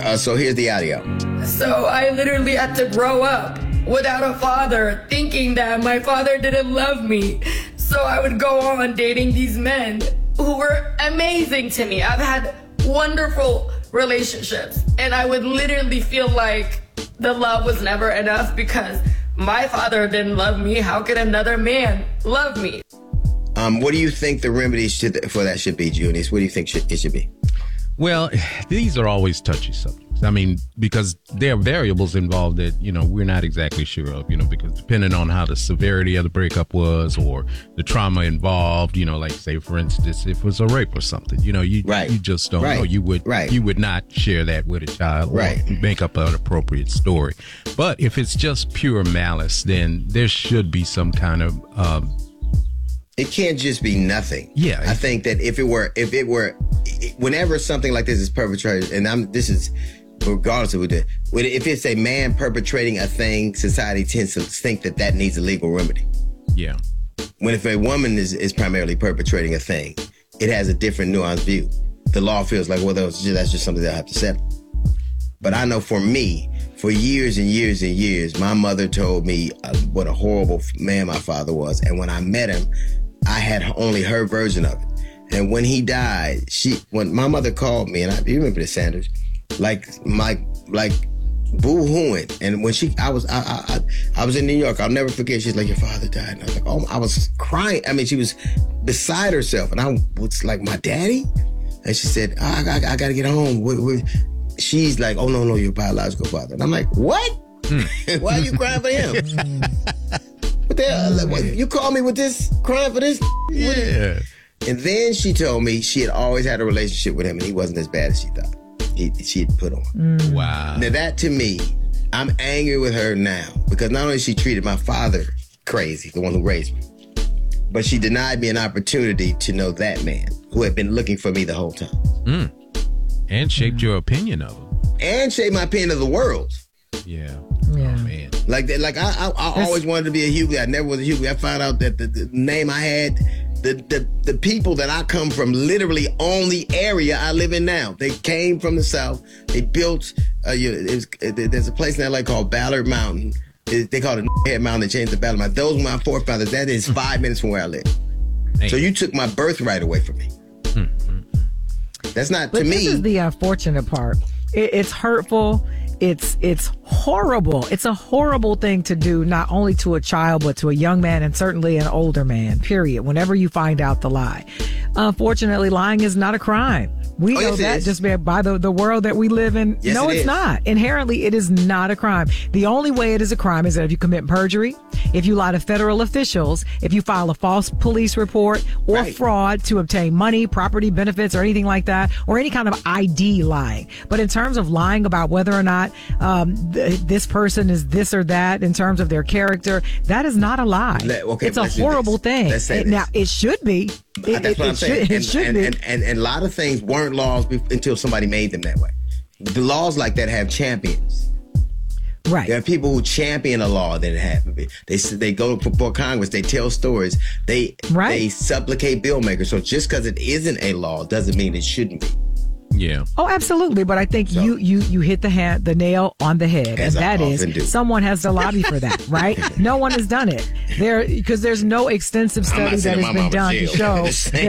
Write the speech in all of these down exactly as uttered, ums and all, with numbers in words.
Uh, so here's the audio. So I literally had to grow up without a father, thinking that my father didn't love me. So I would go on dating these men who were amazing to me. I've had wonderful relationships, and I would literally feel like the love was never enough because my father didn't love me. How could another man love me? Um, what do you think the remedy should, for that should be, Junius? What do you think should, it should be? Well, these are always touchy subjects. I mean, because there are variables involved that, you know, we're not exactly sure of, you know, because depending on how the severity of the breakup was or the trauma involved, you know, like say, for instance, if it was a rape or something, you know, you right. you just don't right. know. You would right. you would not share that with a child or right. make up an appropriate story. But if it's just pure malice, then there should be some kind of um, it can't just be nothing. Yeah. I think that if it were, if it were, whenever something like this is perpetrated, and I'm, this is regardless of what it, if it's a man perpetrating a thing, society tends to think that that needs a legal remedy. Yeah. When if a woman is, is primarily perpetrating a thing, it has a different nuanced view. The law feels like, well, that's just, that's just something they'll have to settle. But I know for me, for years and years and years, my mother told me uh, what a horrible man my father was. And when I met him, I had only her version of it. And when he died, she, when my mother called me, and I, you remember this, Sanders, like, my, like, boo-hooing. And when she, I was, I, I, I was in New York. I'll never forget. She's like, your father died. And I was like, oh, I was crying. I mean, she was beside herself. And I was like, my daddy? And she said, oh, I, I, I got to get home. We're, we're, she's like, oh, no, no, your biological father. And I'm like, what? Hmm. Why are you crying for him? What the hell? What, you called me with this, crying for this? Yeah. And then she told me she had always had a relationship with him and he wasn't as bad as she thought he, she had put on. Mm. Wow. Now that to me, I'm angry with her now because not only she treated my father crazy, the one who raised me, but she denied me an opportunity to know that man who had been looking for me the whole time. Mm. And shaped mm. your opinion of him. And shaped my opinion of the world. Yeah. Yeah. Oh, man. Like that. Like I, I, I always wanted to be a Hughley. I never was a Hughley. I found out that the, the name I had, the, the the people that I come from, literally own the area I live in now. They came from the South. They built. Uh, you know, it was, it, there's a place in L A called Ballard Mountain. It, they call it Head Mountain. They changed it to Ballard Mountain. Those were my forefathers. That is five minutes from where I live. Hey. So you took my birthright away from me. Hmm. That's not but to me. This is the unfortunate part. It, it's hurtful. It's it's horrible. It's a horrible thing to do, not only to a child, but to a young man and certainly an older man, period, whenever you find out the lie. Unfortunately, lying is not a crime. We oh, know yes, that just by, by the, the world that we live in. Yes, no, it it's is. not. Inherently, it is not a crime. The only way it is a crime is that if you commit perjury, if you lie to federal officials, if you file a false police report or right. fraud to obtain money, property, benefits, or anything like that, or any kind of I D lying. But in terms of lying about whether or not um, th- this person is this or that in terms of their character, that is not a lie. Let, okay, it's a horrible thing. Let's say it, this. Now, it should be. It, That's it, what I'm it saying. Should, it and, should and, be. and, and, and a lot of things weren't laws be- until somebody made them that way. The laws like that have champions. Right. There are people who champion a law that have. They they go before Congress. They tell stories. They right. they supplicate bill makers. So just because it isn't a law doesn't mean it shouldn't be. Yeah. Oh, absolutely. But I think so, you you you hit the hand, the nail on the head, and that is do. someone has to lobby for that, right? No one has done it there because there's no extensive study that has been done to show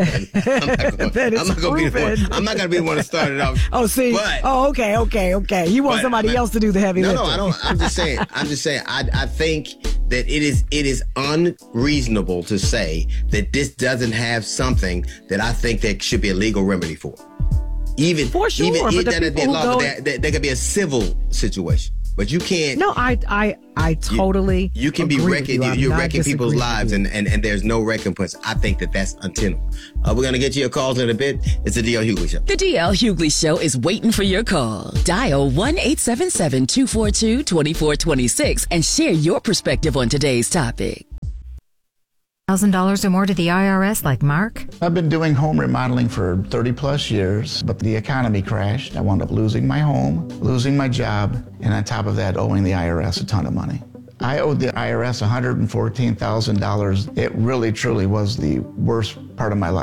that it's proven. I'm not going to be the one to start it off. Oh, see. But, oh, okay, okay, okay. You want but, somebody but, else to do the heavy no, lifting. No, I don't. I'm just saying. I'm just saying. I I think that it is it is unreasonable to say that this doesn't have something that I think there should be a legal remedy for. Even for sure, even, but even the that law, go, there, there, there could be a civil situation, but you can't. No, I I I totally. You, you can agree be wrecking. you. You're wrecking people's you. lives, and, and and there's no recompense. I think that that's untenable. Uh, we're gonna get you your calls in a bit. It's the D L Hughley Show. The D L Hughley Show is waiting for your call. Dial one eight seven seven two four two two four two six and share your perspective on today's topic. one thousand dollars or more to the I R S like Mark? I've been doing home remodeling for thirty plus years, but the economy crashed. I wound up losing my home, losing my job, and on top of that, owing the I R S a ton of money. I owed the I R S one hundred fourteen thousand dollars. It really, truly was the worst part of my life.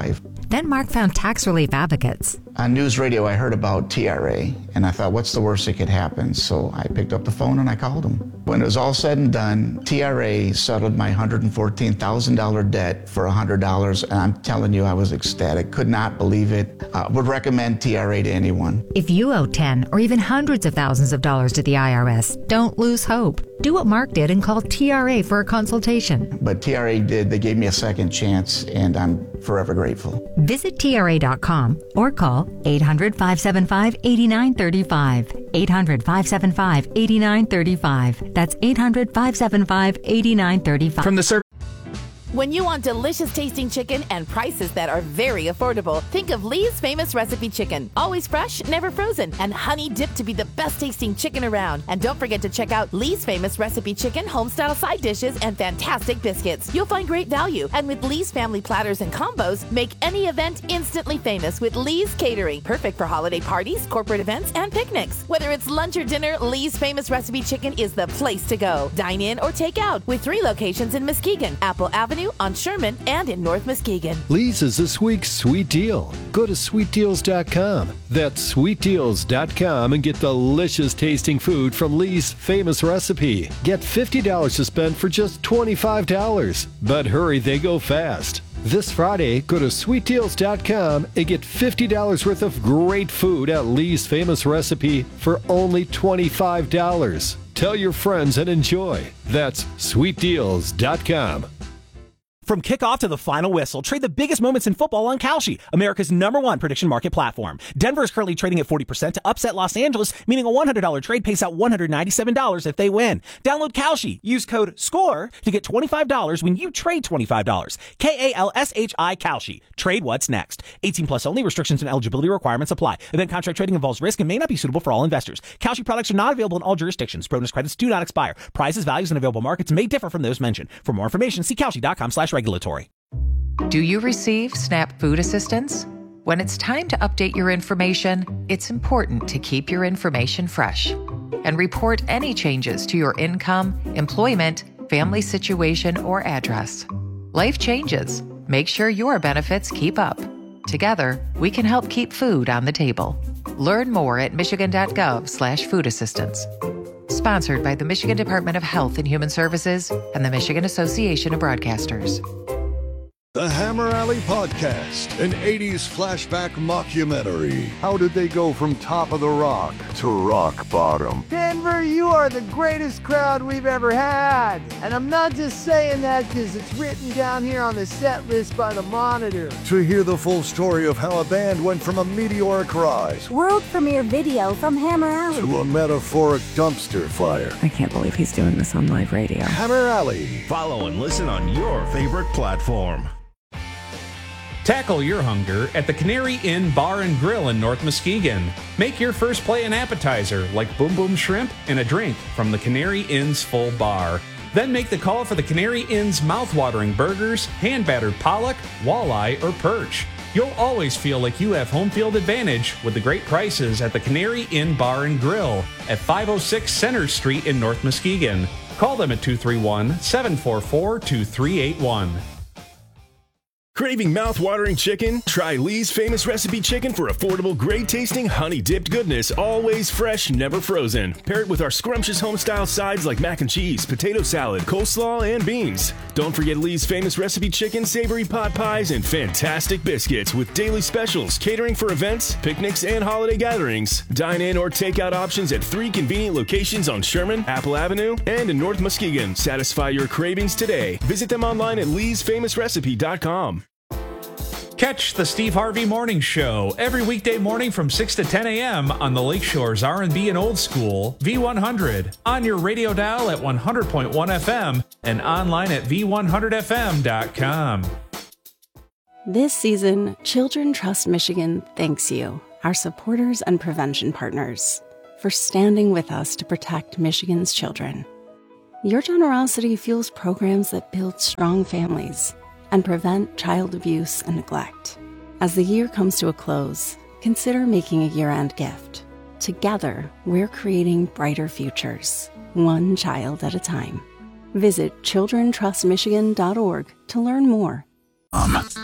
Then Mark found tax relief advocates. On news radio, I heard about T R A, and I thought, what's the worst that could happen? So I picked up the phone and I called them. When it was all said and done, T R A settled my one hundred fourteen thousand dollars debt for one hundred dollars, and I'm telling you, I was ecstatic. Could not believe it. Uh, would recommend T R A to anyone. If you owe ten or even hundreds of thousands of dollars to the I R S, don't lose hope. Do what Mark did and call T R A for a consultation. But T R A did. They gave me a second chance, and I'm forever grateful. Visit T R A dot com or call eight hundred, five seven five, eight nine three five. eight hundred, five seven five, eight nine three five. That's eight hundred, five seven five, eight nine three five. From the service. When you want delicious tasting chicken and prices that are very affordable, think of Lee's Famous Recipe Chicken. Always fresh, never frozen, and honey dipped to be the best tasting chicken around. And don't forget to check out Lee's Famous Recipe Chicken homestyle side dishes and fantastic biscuits. You'll find great value. And with Lee's family platters and combos, make any event instantly famous with Lee's Catering. Perfect for holiday parties, corporate events, and picnics. Whether it's lunch or dinner, Lee's Famous Recipe Chicken is the place to go. Dine in or take out with three locations in Muskegon, Apple Avenue, on Sherman, and in North Muskegon. Lee's is this week's sweet deal. Go to sweet deals dot com. That's sweet deals dot com and get delicious tasting food from Lee's Famous Recipe. Get fifty dollars to spend for just twenty-five dollars. But hurry, they go fast. This Friday, go to sweet deals dot com and get fifty dollars worth of great food at Lee's Famous Recipe for only twenty-five dollars. Tell your friends and enjoy. That's sweet deals dot com. From kickoff to the final whistle, trade the biggest moments in football on Kalshi, America's number one prediction market platform. Denver is currently trading at forty percent to upset Los Angeles, meaning a one hundred dollars trade pays out one hundred ninety-seven dollars if they win. Download Kalshi. Use code SCORE to get twenty-five dollars when you trade twenty-five dollars. K A L S H I Kalshi. Trade what's next. eighteen plus only. Restrictions and eligibility requirements apply. Event contract trading involves risk and may not be suitable for all investors. Kalshi products are not available in all jurisdictions. Bonus credits do not expire. Prices, values, and available markets may differ from those mentioned. For more information, see Kalshi dot com slash regulatory. Do you receive SNAP food assistance? When it's time to update your information, it's important to keep your information fresh and report any changes to your income, employment, family situation, or address. Life changes. Make sure your benefits keep up. Together, we can help keep food on the table. Learn more at michigan dot gov slash food assistance. Sponsored by the Michigan Department of Health and Human Services and the Michigan Association of Broadcasters. The Hammer Alley Podcast, an eighties flashback mockumentary. How did they go from top of the rock to rock bottom? Denver, you are the greatest crowd we've ever had. And I'm not just saying that because it's written down here on the set list by the Monitor. To hear the full story of how a band went from a meteoric rise, world premiere video from Hammer Alley, to a metaphoric dumpster fire. I can't believe he's doing this on live radio. Hammer Alley. Follow and listen on your favorite platform. Tackle your hunger at the Canary Inn Bar and Grill in North Muskegon. Make your first play an appetizer like Boom Boom Shrimp and a drink from the Canary Inn's full bar. Then make the call for the Canary Inn's mouth-watering burgers, hand-battered pollock, walleye, or perch. You'll always feel like you have home field advantage with the great prices at the Canary Inn Bar and Grill at five oh six Center Street in North Muskegon. Call them at two three one, seven four four, two three eight one. Craving mouth-watering chicken? Try Lee's Famous Recipe Chicken for affordable, great-tasting, honey-dipped goodness, always fresh, never frozen. Pair it with our scrumptious home-style sides like mac and cheese, potato salad, coleslaw, and beans. Don't forget Lee's Famous Recipe Chicken, savory pot pies, and fantastic biscuits with daily specials, catering for events, picnics, and holiday gatherings. Dine-in or take-out options at three convenient locations on Sherman, Apple Avenue, and in North Muskegon. Satisfy your cravings today. Visit them online at lees famous recipe dot com. Catch the Steve Harvey Morning Show every weekday morning from six to ten a.m. on the Lakeshore's R and B and Old School, V one hundred, on your radio dial at one hundred point one F M and online at v one hundred f m dot com. This season, Children Trust Michigan thanks you, our supporters and prevention partners, for standing with us to protect Michigan's children. Your generosity fuels programs that build strong families and prevent child abuse and neglect. As the year comes to a close, consider making a year-end gift. Together, we're creating brighter futures, one child at a time. Visit children trust michigan dot org to learn more. Um.